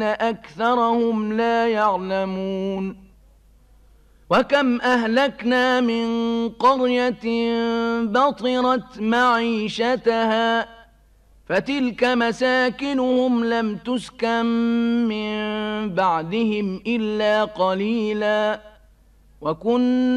أكثرهم لا يعلمون وكم أهلكنا من قرية بطرت معيشتها فتلك مساكنهم لم تسكن من بعدهم إلا قليلا وكنا